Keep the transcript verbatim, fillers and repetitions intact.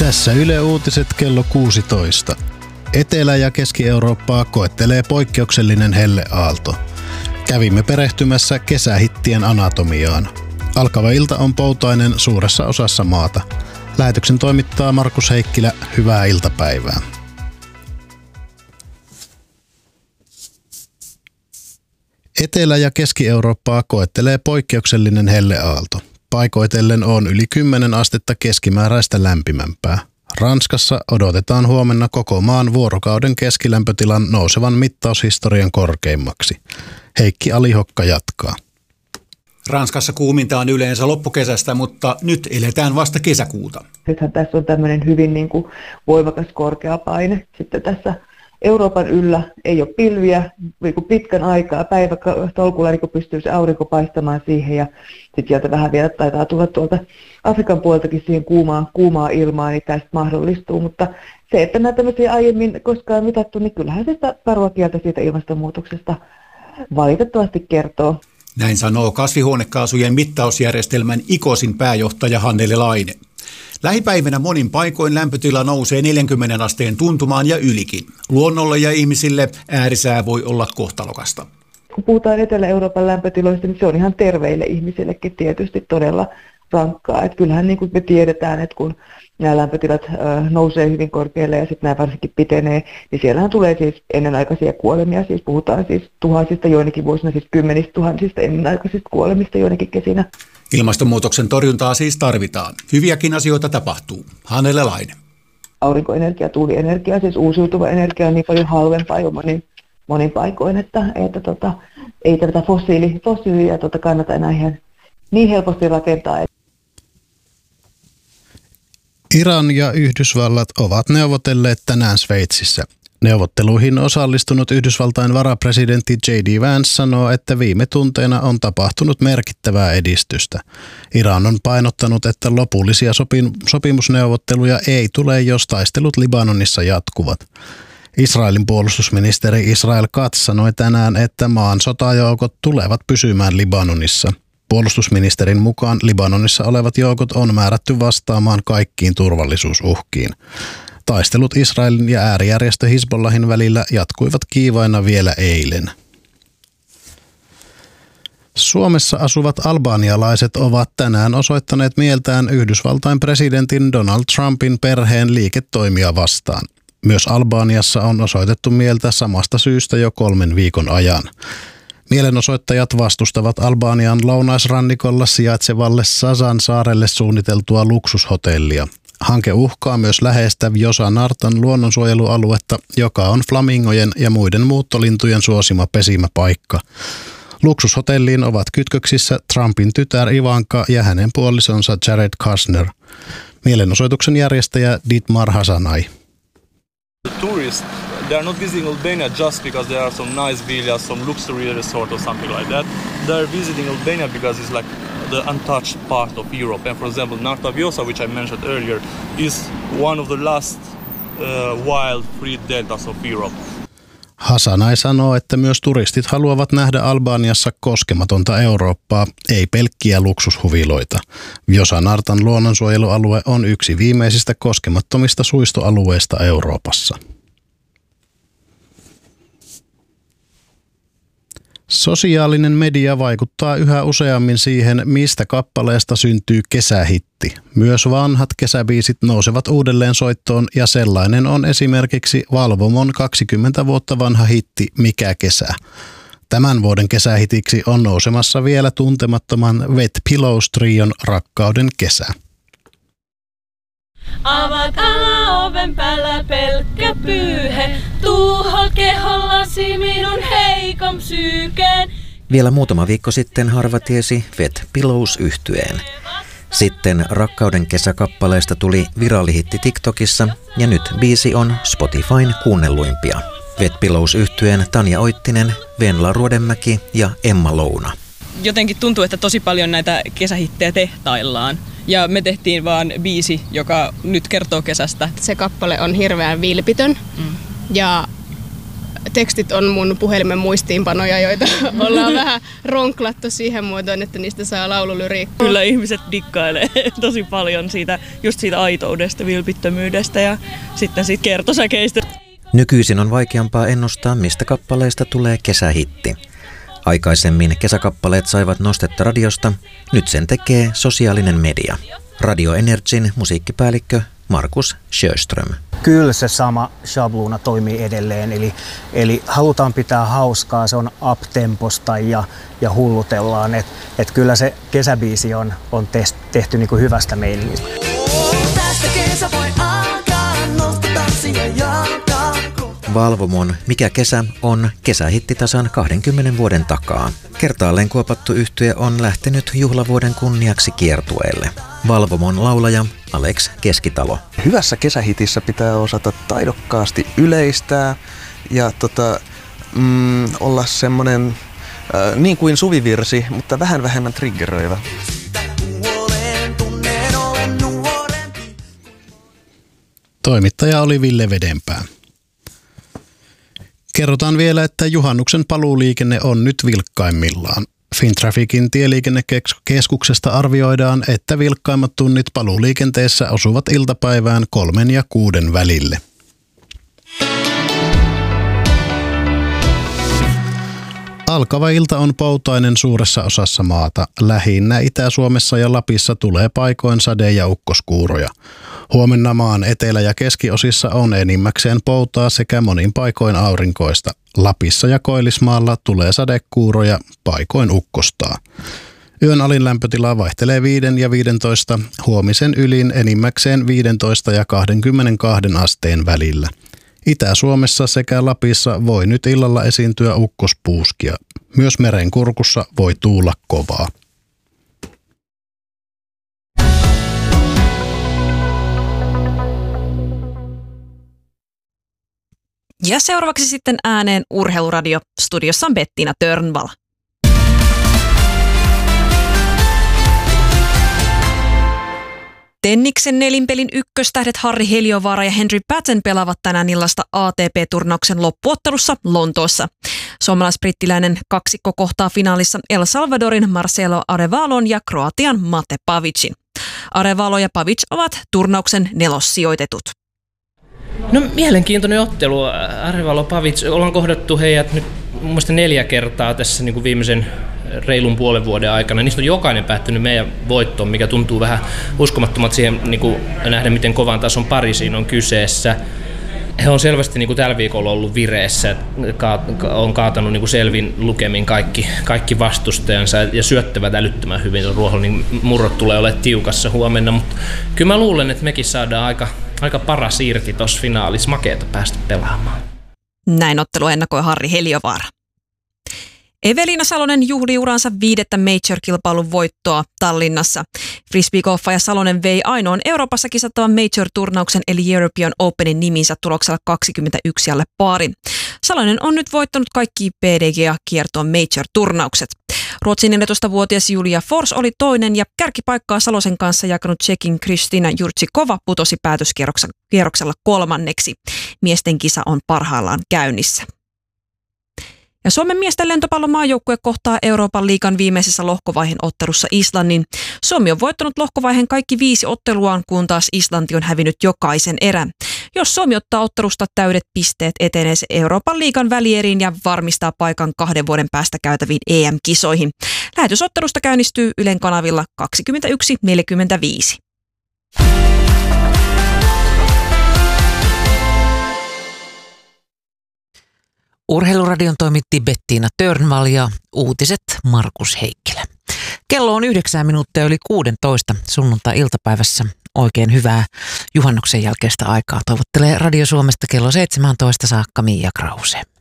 Tässä Yle Uutiset kello kuusitoista. Etelä- ja Keski-Eurooppaa koettelee poikkeuksellinen helleaalto. Kävimme perehtymässä kesähittien anatomiaan. Alkava ilta on poutainen suuressa osassa maata. Lähetyksen toimittaa Markus Heikkilä. Hyvää iltapäivää. Etelä- ja Keski-Eurooppaa koettelee poikkeuksellinen helleaalto. Paikoitellen on yli kymmenen astetta keskimääräistä lämpimämpää. Ranskassa odotetaan huomenna koko maan vuorokauden keskilämpötilan nousevan mittaushistorian korkeimmaksi. Heikki Alihokka jatkaa. Ranskassa kuuminta on yleensä loppukesästä, mutta nyt eletään vasta kesäkuuta. Nythän tässä on tämmöinen hyvin niin kuin voimakas korkea paine. Sitten tässä Euroopan yllä ei ole pilviä niin kuin pitkän aikaa. Päivätolkulla niin pystyy se aurinko paistamaan siihen ja sitten sieltä vähän vielä taitaa tulla tuolta Afrikan puoltakin siihen kuumaa, kuumaa ilmaa, niin tästä mahdollistuu. Mutta se, että nämä tämmöisiä aiemmin koskaan mitattu, niin kyllähän se sitä karua kieltä siitä ilmastonmuutoksesta valitettavasti kertoo. Näin sanoo kasvihuonekaasujen mittausjärjestelmän IKOSin pääjohtaja Hannele Laine. Lähipäivinä monin paikoin lämpötila nousee neljänkymmenen asteen tuntumaan ja ylikin. Luonnolle ja ihmisille äärisää voi olla kohtalokasta. Kun puhutaan Etelä-Euroopan lämpötiloista, niin se on ihan terveille ihmisillekin tietysti todella rankkaa. Että kyllähän niin kuin me tiedetään, että kun nämä lämpötilat nousee hyvin korkealle ja sitten nämä varsinkin pitenee, niin siellähän tulee siis ennenaikaisia kuolemia. Siis puhutaan siis tuhansista joinakin vuosina, siis kymmenistä tuhansista ennenaikaisista kuolemista joinakin kesinä. Ilmastonmuutoksen torjuntaa siis tarvitaan. Hyviäkin asioita tapahtuu. Hannele Laine. Aurinkoenergia, tuulienergia, siis uusiutuva energia on niin paljon halvempaa jo monin, monin paikoin, että, että tota, ei tätä fossiili, fossiilia tota kannata enää ihan niin helposti rakentaa. Iran ja Yhdysvallat ovat neuvotelleet tänään Sveitsissä. Neuvotteluihin osallistunut Yhdysvaltain varapresidentti J D Vance sanoo, että viime tunteina on tapahtunut merkittävää edistystä. Iran on painottanut, että lopullisia sopim- sopimusneuvotteluja ei tule, jos taistelut Libanonissa jatkuvat. Israelin puolustusministeri Israel Katz sanoi tänään, että maan sotajoukot tulevat pysymään Libanonissa. Puolustusministerin mukaan Libanonissa olevat joukot on määrätty vastaamaan kaikkiin turvallisuusuhkiin. Taistelut Israelin ja äärijärjestö Hizbollahin välillä jatkuivat kiivaina vielä eilen. Suomessa asuvat albanialaiset ovat tänään osoittaneet mieltään Yhdysvaltain presidentin Donald Trumpin perheen liiketoimia vastaan. Myös Albaniassa on osoitettu mieltä samasta syystä jo kolmen viikon ajan. Mielenosoittajat vastustavat Albanian lounaisrannikolla sijaitsevalle Sasan saarelle suunniteltua luksushotellia. Hanke uhkaa myös läheistä Vjosa-Nartan luonnonsuojelualuetta, joka on flamingojen ja muiden muuttolintujen suosima pesimäpaikka. Luksushotelliin ovat kytköksissä Trumpin tytär Ivanka ja hänen puolisonsa Jared Kushner. Mielenosoituksen järjestäjä Dietmar Hasanai. Tourists, they are not visiting Albania just because there are some nice villas, some luxury resort or something like that. They are visiting Albania because it's like the untouched part of Europe. And for example, Narta Vjosa, which I mentioned earlier, is one of the last uh, wild free deltas of Europe. Hasanai sanoo, että myös turistit haluavat nähdä Albaniassa koskematonta Eurooppaa, ei pelkkiä luksushuviloita. Vjosa-Nartan luonnonsuojelualue on yksi viimeisistä koskemattomista suistoalueista Euroopassa. Sosiaalinen media vaikuttaa yhä useammin siihen, mistä kappaleesta syntyy kesähitti. Myös vanhat kesäbiisit nousevat uudelleen soittoon ja sellainen on esimerkiksi Valvomon kaksikymmentä vuotta vanha hitti Mikä kesä. Tämän vuoden kesähitiksi on nousemassa vielä tuntemattoman Wet Pillows-trion Rakkauden kesä. Avat alaoven päällä pelkkä pyyhe, tuuhol kehollasi minun heikon psyykeen. Vielä muutama viikko sitten harva tiesi Wet Pillows -yhtyeen. Sitten Rakkauden kesäkappaleesta tuli viraalihitti TikTokissa ja nyt biisi on Spotifyn kuunnelluimpia. Wet Pillows -yhtyeen Tanja Oittinen, Venla Ruodenmäki ja Emma Louna. Jotenkin tuntuu, että tosi paljon näitä kesähittejä tehtaillaan. Ja me tehtiin vaan biisi, joka nyt kertoo kesästä. Se kappale on hirveän vilpitön mm. ja tekstit on mun puhelimen muistiinpanoja, joita ollaan vähän ronklattu siihen muotoon, että niistä saa laululyriikkaa. Kyllä ihmiset dikkailee tosi paljon siitä, just siitä aitoudesta, vilpittömyydestä ja sitten siitä kertosäkeistä. Nykyisin on vaikeampaa ennustaa, mistä kappaleista tulee kesähitti. Aikaisemmin kesäkappaleet saivat nostetta radiosta, nyt sen tekee sosiaalinen media. Radio Energyn musiikkipäällikkö Markus Sjöström. Kyllä se sama shabluuna toimii edelleen, eli, eli halutaan pitää hauskaa, se on up-temposta ja, ja hullutellaan, että et kyllä se kesäbiisi on, on test, tehty niinku hyvästä meilistä. Valvomon Mikä kesä on kesähitti tasan kahdenkymmenen vuoden takaa. Kertaalleen kuopattu yhtye on lähtenyt juhlavuoden kunniaksi kiertueelle. Valvomon laulaja Alex Keskitalo. Hyvässä kesähitissä pitää osata taidokkaasti yleistää ja tota, mm, olla semmoinen äh, niin kuin suvivirsi, mutta vähän vähemmän triggeröivä. Toimittaja oli Ville Vedenpää. Kerrotaan vielä, että juhannuksen paluuliikenne on nyt vilkkaimmillaan. Fintrafficin tieliikennekeskuksesta arvioidaan, että vilkkaimmat tunnit paluuliikenteessä osuvat iltapäivään kolmen ja kuuden välille. Alkava ilta on poutainen suuressa osassa maata. Lähinnä Itä-Suomessa ja Lapissa tulee paikoin sade- ja ukkoskuuroja. Huomenna maan etelä- ja keskiosissa on enimmäkseen poutaa sekä monin paikoin aurinkoista. Lapissa ja Koillismaalla tulee sadekuuroja, paikoin ukkostaa. Yön alin lämpötila vaihtelee viiden ja viidentoista, huomisen ylin enimmäkseen viisitoista ja kaksikymmentäkaksi asteen välillä. Itä-Suomessa sekä Lapissa voi nyt illalla esiintyä ukkospuuskia. Myös merenkurkussa voi tuulla kovaa. Ja seuraavaksi sitten ääneen Urheiluradio. Studiossa on Bettina Törnvall. Tenniksen nelinpelin ykköstähdet Harri Heliövaara ja Henry Patton pelaavat tänään illasta A T P-turnauksen loppuottelussa Lontoossa. Suomalais-brittiläinen kaksikko kohtaa finaalissa El Salvadorin Marcelo Arevalon ja Kroatian Mate Pavicin. Arevalo ja Pavic ovat turnauksen nelossijoitetut. No mielenkiintoinen ottelu. Arevalo, Pavic, ollaan kohdattu heidät nyt mun mielestä neljä kertaa tässä niin kuin viimeisen reilun puolen vuoden aikana. Niistä on jokainen päättynyt meidän voittoon, mikä tuntuu vähän uskomattomalta siihen niin kuin nähdä, miten kovan tason pari siinä on kyseessä. He on selvästi niin kuin tällä viikolla ollut vireessä, on kaatanut niin kuin selvin lukemin kaikki, kaikki vastustajansa ja syöttävät älyttömän hyvin. Ruohollinen murrot tulee olemaan tiukassa huomenna, mutta kyllä mä luulen, että mekin saadaan aika, aika paras irti tuossa finaalissa. Makeata päästä pelaamaan. Näin ottelu ennakoi Harri Heliövaara. Evelina Salonen juhli uransa viidettä Major-kilpailun voittoa Tallinnassa. Frisbeegolfaaja Salonen vei ainoan Euroopassa kisattavan Major-turnauksen eli European Openin niminsä tuloksella kaksikymmentäyksi alle paarin. Salonen on nyt voittanut kaikki P D G A-kiertueen Major-turnaukset. Ruotsin neljätoistavuotias Julia Fors oli toinen ja kärkipaikkaa Salosen kanssa jakanut Tšekin Kristina Jurtsikova putosi päätöskierroksella kolmanneksi. Miesten kisa on parhaillaan käynnissä. Ja Suomen miesten lentopallomaajoukkue kohtaa Euroopan liigan viimeisessä lohkovaiheen ottelussa Islannin. Suomi on voittanut lohkovaiheen kaikki viisi otteluaan, kun taas Islanti on hävinnyt jokaisen erän. Jos Suomi ottaa ottelusta täydet pisteet, etenee se Euroopan liigan välieriin ja varmistaa paikan kahden vuoden päästä käytäviin E M-kisoihin. Lähetysottelusta käynnistyy Ylen kanavilla kaksikymmentäyksi neljäkymmentäviisi. Urheiluradion toimitti Bettina Törnvall ja uutiset Markus Heikkilä. Kello on yhdeksän minuuttia yli kuudentoista sunnuntai-iltapäivässä. Oikein hyvää juhannuksen jälkeistä aikaa toivottelee Radio Suomesta kello seitsemäntoista saakka Mia Krause.